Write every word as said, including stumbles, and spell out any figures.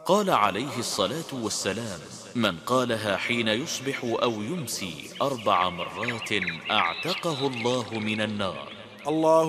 قال عليه الصلاة والسلام: من قالها حين يصبح أو يمسي أربع مرات أعتقه الله من النار. الله